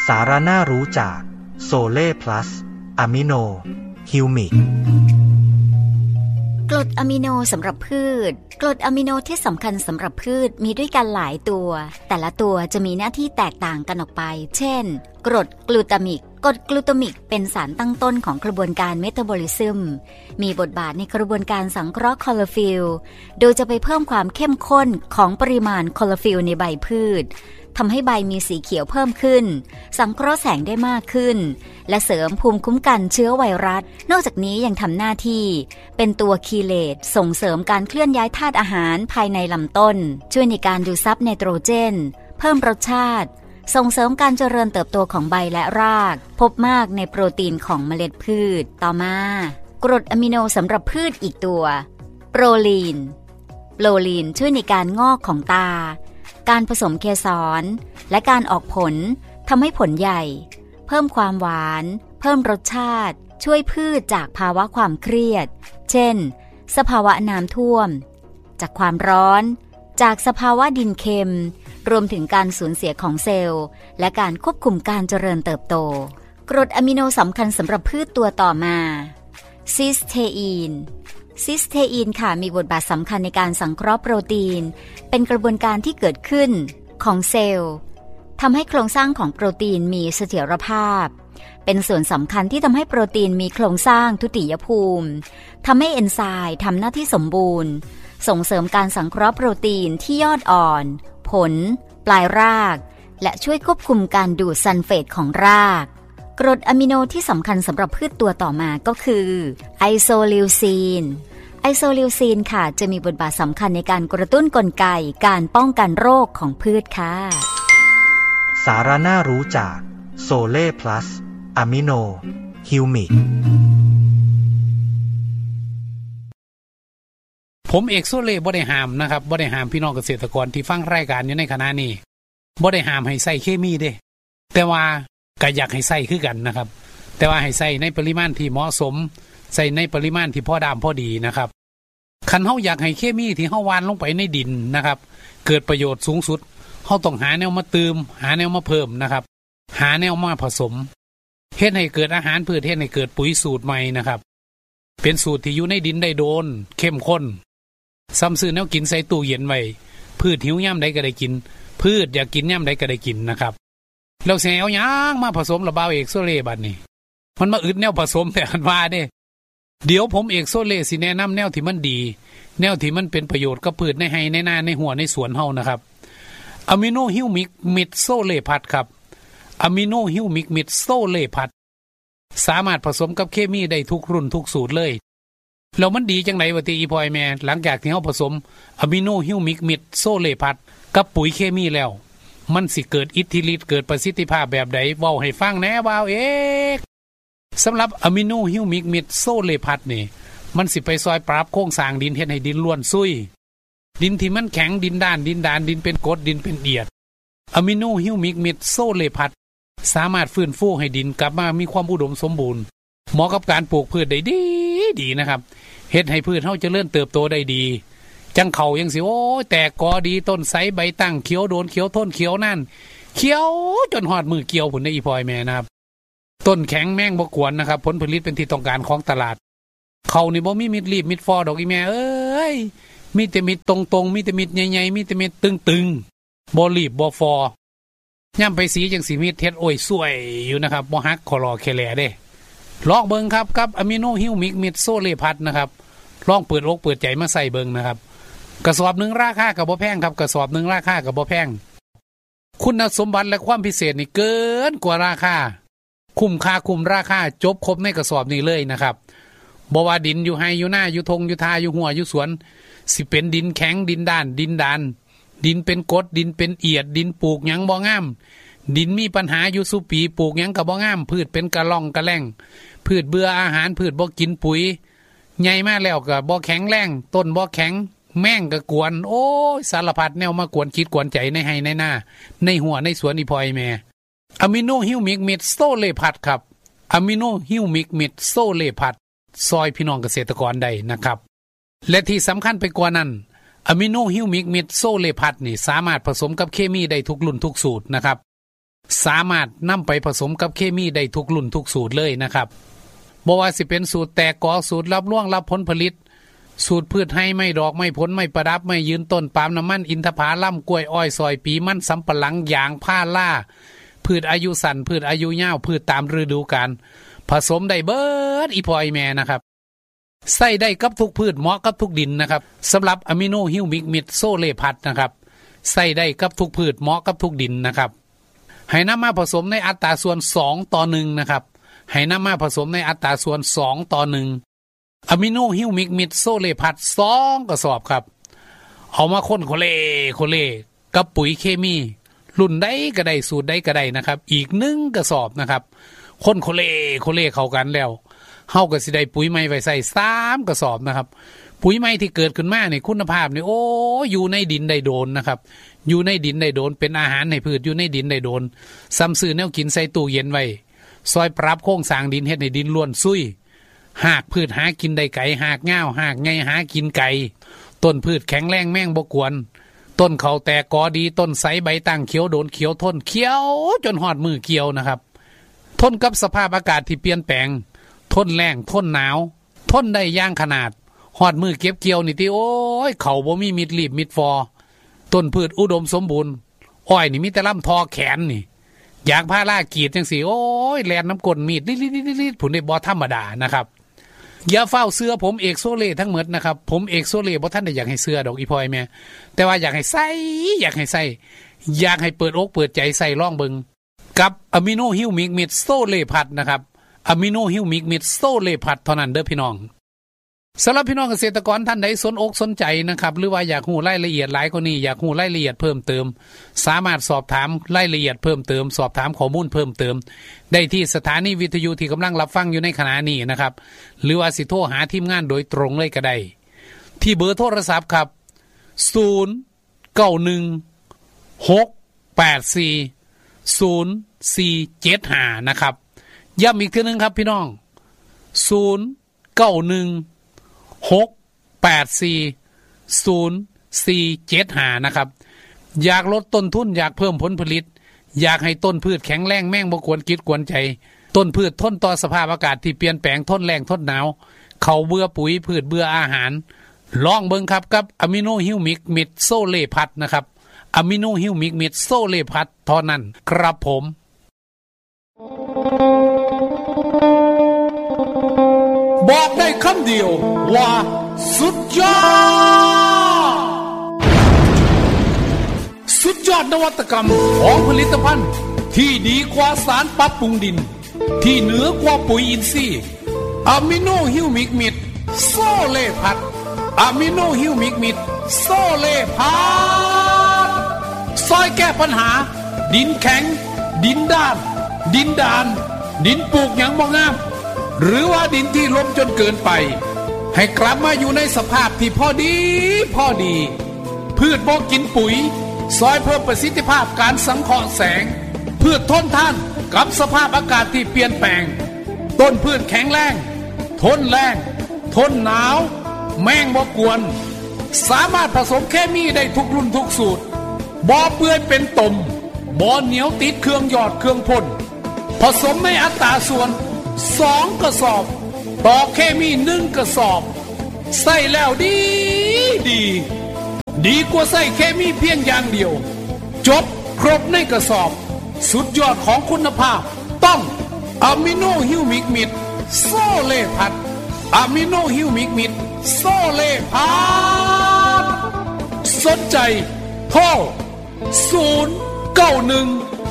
สาระน่ารู้จากโซเล่พลัสอะมิโนฮิวมิกกรดอะมิโนสำหรับพืชกรดอะมิโนที่สำคัญสำหรับพืชมีด้วยกันหลายตัวแต่ละตัวจะมีหน้าที่แตกต่างกันออกไปเช่นกรดกลูตามิกกรดกลูตามิกเป็นสารตั้งต้นของกระบวนการเมตาบอลิซึมมีบทบาทในกระบวนการสังเคราะห์คลอโรฟิลล์โดยจะไปเพิ่มความเข้มข้นของปริมาณคลอโรฟิลล์ในใบพืชทำให้ใบมีสีเขียวเพิ่มขึ้นสังเคราะห์แสงได้มากขึ้นและเสริมภูมิคุ้มกันเชื้อไวรัสนอกจากนี้ยังทำหน้าที่เป็นตัวคีเลตส่งเสริมการเคลื่อนย้ายธาตุอาหารภายในลำต้นช่วยในการดูดซับไนโตรเจนเพิ่มรสชาติส่งเสริมการเจริญเติบโตของใบและรากพบมากในโปรตีนของเมล็ดพืชต่อมากรดอะมิโนสำหรับพืชอีกตัวโปรลีนช่วยในการงอกของตาการผสมเกสรและการออกผลทำให้ผลใหญ่เพิ่มความหวานเพิ่มรสชาติช่วยพืชจากภาวะความเครียดเช่นสภาวะน้ำท่วมจากความร้อนจากสภาวะดินเค็มรวมถึงการสูญเสียของเซลล์และการควบคุมการเจริญเติบโตกรดอะมิโนสำคัญสำหรับพืชตัวต่อมาซิสเทอีนค่ะมีบทบาทสำคัญในการสังเคราะห์โปรตีนเป็นกระบวนการที่เกิดขึ้นของเซลล์ทำให้โครงสร้างของโปรตีนมีเสถียรภาพเป็นส่วนสำคัญที่ทำให้โปรตีนมีโครงสร้างทุติยภูมิทำให้เอนไซม์ทำหน้าที่สมบูรณ์ส่งเสริมการสังเคราะห์โปรตีนที่ยอดอ่อนผลปลายรากและช่วยควบคุมการดูดซัลเฟตของรากกรดอะมิโนที่สำคัญสำหรับพืชตัวต่อมาก็คือไอโซลิวซีนค่ะจะมีบทบาทสำคัญในการกระตุ้นกลไกการป้องกันโรคของพืชค่ะสาระน่ารู้จากโซเล่พลัสอะมิโนฮิวมิกผมเอกโซเล่บ่ได้ห้ามนะครับบ่ได้ห้ามพี่น้องเกษตรกรที่ฟังรายการอยู่ในขณะนี้บ่ได้ห้ามให้ใส่เคมีเด้แต่ว่าก็อยากให้ใส่คือกันนะครับแต่ว่าให้ใส่ในปริมาณที่เหมาะสมใส่ในปริมาณที่พอดามพอดีนะครับคันเฮาอยากให้เคมีที่เฮาหว่านลงไปในดินนะครับเกิดประโยชน์สูงสุดเฮาต้องหาแนวมาเติมหาแนวมาเพิ่มนะครับหาแนวมาผสมเฮ็ดให้เกิดอาหารพืชเฮ็ดให้เกิดปุ๋ยสูตรใหม่นะครับเป็นสูตรที่อยู่ในดินได้โดนเข้มข้นซ้ำซื้อแนวกินใส่ตู้เย็นไว้พืชหิวยามใดก็ได้กินพืชอยากกินยามใดก็ได้กินนะครับแล้วสิเอาหยังมาผสมระบาวเอกโซเล่บัดนี้มันมาอึดแนวผสมแต่คันว่าเด้เดี๋ยวผมเอกโซเล่สิแนะนำแนวที่มันดีแนวที่มันเป็นประโยชน์กับพืชในไร่ในนาในหัวในสวนเฮานะครับอะมิโนฮิวมิกมิดโซเล่พัดครับอะมิโนฮิวมิกมิดโซเล่พัดสามารถผสมกับเคมีได้ทุกรุ่นทุกสูตรเลยแล้วมันดีจังได๋วะติอีพอยแม่หลังจากที่เฮาผสมอะมิโนฮิวมิกมิดโซเล่พัดกับปุ๋ยเคมีแล้วมันสิเกิดอิทธิฤทธิ์เกิดประสิทธิภาพแบบใดเว้าให้ฟังแหน่บ่าวเอกสำหรับอะมิโนฮิวมิกมิดโซเล่พัดนี่มันสิไปซอยปรับโครงสร้างดินเฮ็ดให้ดินล้วนซุยดินที่มันแข็งดินด้านดินเป็นกรดดินเป็นเอียดอะมิโนฮิวมิกมิดโซเล่พัดสามารถฟื้นฟูให้ดินกลับมามีความอุดมสมบูรณ์เหมาะกับการปลูกพืชได้ดีนะครับเฮ็ดให้พืชเฮาเจริญเติบโตได้ดีจังเขายังสิโอ้แตกกอดีต้นไสใบตั้งเขียวโดนเขียวทนเขียวนั่นเขียวจนฮอดมือเกี่ยวผลได้อีพอยแม่นะครับต้นแข็งแม่งบ่กวนนะครับผลผลิตเป็นที่ต้องการของตลาดเขานี่บ่มีมิดรีบมิดฟอดอกอีแม่เอ้ยมีแต่มิดตรงๆมีแต่มิดใหญ่ๆมีแต่มิดตึงๆบ่รีบบ่ฟอย่ำไปสีจังสิมิดเฮ็ดโอ้ยสวยอยู่นะครับบ่ฮักขอรอแค่แลเด้ลองเบิ่งครับกับอะมิโนฮิวมิกมิดโซเล่พัดนะครับลองเปิดอกเปิดใจมาใส่เบิ่งนะครับกระสอบนึงราคาก็บ่แพงครับกระสอบนึงราคาก็บ่แพงคุณสมบัติและความพิเศษนี่เกินกว่าราคาคุ้มค่าคุ้มราคาจบครบในกระสอบนี้เลยนะครับบ่ว่าดินอยู่ไห้อยู่หน้าอยู่ทงอยู่ทาอยู่หัวอยู่สวนสิเป็นดินแข็งดินด้านดินดานดินเป็นกรดดินเป็นเอียดดินปลูกหยังบ่งามดินมีปัญหาอยู่สุปีปลูกหยังก็บ่งามพืชเป็นกะล่องกะแล่งพืชเบื่ออาหารพืชบ่กินปุ๋ยใหญ่มาแล้วก็บ่แข็งแรงต้นบ่แข็งแม่งก็กวนโอ้ยสารพัดแนวมากวนคิดกวนใจในไห้ในหน้าในหัวในสวนอีพอยแม่อะมิโนฮิวมิกมิดโซเล่พัดครับอะมิโนฮิวมิกมิดโซเล่พัดซอยพี่น้องเกษตรกรได้นะครับและที่สำคัญไปกว่านั้นอะมิโนฮิวมิกมิดโซเล่พัดนี่สามารถผสมกับเคมีได้ทุกรุ่นทุกสูตรนะครับสามารถนำไปผสมกับเคมีได้ทุกรุ่นทุกสูตรเลยนะครับบ่ว่าสิเป็นสูตรแตกกอสูตรรับร่วงรับผลผลิตสูตรพืชให้ไม่ดอกไม่ผลไม่ประดับไม่ยืนต้นปาล์มน้ำมันอินทผลัมกล้วยอ้อยซอยปีมันสำปะหลังยางผ้าล่าพืชอายุสั้นพืชอายุยาวพืชตามฤดูกาลผสมได้เบิดอีพอยแม่นะครับใส่ได้กับทุกพืชเหมาะกับทุกดินนะครับสำหรับอะมิโนฮิวมิกมิดโซเลพัดนะครับใส่ได้กับทุกพืชเหมาะกับทุกดินนะครับให้นำมาผสมในอัตราส่วน2:1นะครับให้นำมาผสมในอัตราส่วน2:1อะมิโนฮิวมิกมิดโซเลพัด2กระสอบครับเอามาคนโคเล่กับปุ๋ยเคมีรุ่นใดก็ได้สูตรใดก็ได้นะครับอีก1กระสอบนะครับคนโคเล่เข้ากันแล้วเฮาก็สิได้ปุ๋ยใหม่ไว้ใส่3กระสอบนะครับปุ๋ยใหม่ที่เกิดขึ้นมาเนี่ยคุณภาพเนี่ยโอ้อยู่ในดินได้โดนนะครับอยู่ในดินได้โดนเป็นอาหารให้พืชอยู่ในดินได้โดนซ้ำซื้อแนวกินใส่ตู้เย็นไว้ซอยปรับโครงสร้างดินเฮ็ดให้ดินล้วนซุยหากพืชหากินได้ไก่หากง่าวหากไงหากินไก่ต้นพืชแข็งแรงแม่งบ่กวนต้นเขาแตกกอดีต้นใสใบตั้งเขียวโดนเขียวทนเขียวจนหอดมือเกี่ยวนะครับทนกับสภาพอากาศที่เปลี่ยนแปลงทนแรงทนหนาวทนได้ย่างขนาดหอดมือเก็บเกี่ยวนี่ติโอ้ยเขาบ่มีมิดรีบมิดฟอต้นพืชอุดมสมบูรณ์อ้อยนี่มีแต่ลำทอแขนนี่ยางพารากีดจังสิโอ้ยแลนน้ำกลมีดลิดผุนได้บ่ธรรมดานะครับอย่าเฝ้าเสื้อผมเอกโซเล่ทั้งหมดนะครับผมเอกโซเล่บ่ท่านได้อยากให้เสื้อดอกอีพอยแม่แต่ว่าอยากให้ใส่อยากให้เปิดอกเปิดใจใส่ล่องเบิงกับอะมิโนฮิวมิกมิดโซเล่พัดนะครับอะมิโนฮิวมิกมิดโซเล่พัดเท่านั้นเด้อพี่น้องสำหรับพี่น้องเกษตรกรท่านใดสนอกสนใจนะครับหรือว่าอยากรู้รายละเอียดหลายกว่านี้อยากรู้รายละเอียดเพิ่มเติมสามารถสอบถามรายละเอียดเพิ่มเติมสอบถามข้อมูลเพิ่มเติมได้ที่สถานีวิทยุที่กำลังรับฟังอยู่ในขณะนี้นะครับหรือว่าสิโทรหาทีมงานโดยตรงเลยก็ได้ที่เบอร์โทรศัพท์ครับ0916840475นะครับย้ำอีกทีนึงครับพี่น้อง0916840475นะครับอยากลดต้นทุนอยากเพิ่มผลผลิตอยากให้ต้นพืชแข็งแรงแม่งบ่กวนกิดกวนใจต้นพืชทนต่อสภาพอากาศที่เปลี่ยนแปลงทนแรงทนหนาวเขาเบื่อปุ๋ยพืชเบื่ออาหารลองเบิ่งครับกับอะมิโนฮิวมิกมิดโซเล่พัดนะครับอะมิโนฮิวมิกมิดโซเล่พัดเท่านั้นครับผมบอกได้คำเดียวว่าสุดยอดสุดยอดนวัตกรรมของผลิตภัณฑ์ที่ดีกว่าสารปรับปรุงดินที่เหนือกว่าปุ๋ยอินทรีย์อะมิโนฮิวมิกมิดโซเล่พัดอะมิโนฮิวมิกมิดโซเล่พัดซอยแก้ปัญหาดินแข็งดินด้านดินดานดินปลูกหยังบ่งามหรือว่าดินที่ล้มจนเกินไปให้กลับมาอยู่ในสภาพที่พอดีพืชบ่กินปุ๋ยซอยเพิ่มประสิทธิภาพการสังเคราะห์แสงพืชทนทานกับสภาพอากาศที่เปลี่ยนแปลงต้นพืชแข็งแรงทนแรงทนหนาวแมงบ่กวนสามารถผสมเคมีได้ทุกรุ่นทุกสูตรบ่เปื่อยเป็นตมบ่เหนียวติดเครื่องหยอดเครื่องพ่นผสมในอัตราส่วน2กระสอบต่อเคมี1กระสอบใส่แล้วดีกว่าใส่เคมีเพียงอย่างเดียวจบครบในกระสอบสุดยอดของคุณภาพต้องอะมิโนฮิวมิกมิดโซเล่พัดอะมิโนฮิวมิกมิดโซเล่พัดสนใจโทร0916840475